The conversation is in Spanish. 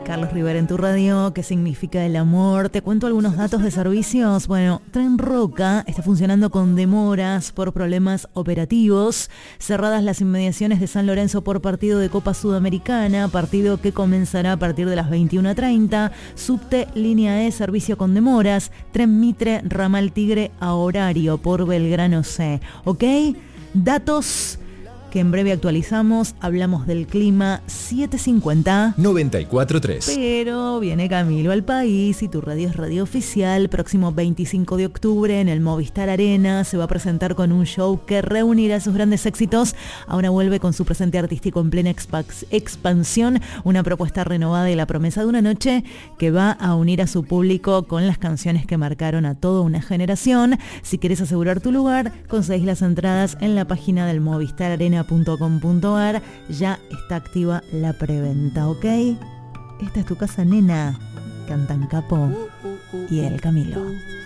Carlos Rivera en tu radio. ¿Qué significa el amor? Te cuento algunos datos de servicios. Bueno, Tren Roca está funcionando con demoras por problemas operativos. Cerradas las inmediaciones de San Lorenzo por partido de Copa Sudamericana, partido que comenzará a partir de las 21:30. Subte, línea E, servicio con demoras. Tren Mitre, ramal Tigre a horario por Belgrano C. ¿Ok? Datos que en breve actualizamos. Hablamos del clima. 7:50 94.3. Pero viene Camilo al país y tu radio es radio oficial. Próximo 25 de octubre en el Movistar Arena se va a presentar con un show que reunirá sus grandes éxitos. Ahora vuelve con su presente artístico en plena expansión, una propuesta renovada y la promesa de una noche que va a unir a su público con las canciones que marcaron a toda una generación. Si quieres asegurar tu lugar, conseguís las entradas en la página del movistararena.com.ar. Ya está activa la preventa, ¿ok? Esta es tu casa, nena. Cantan Capo y el Camilo.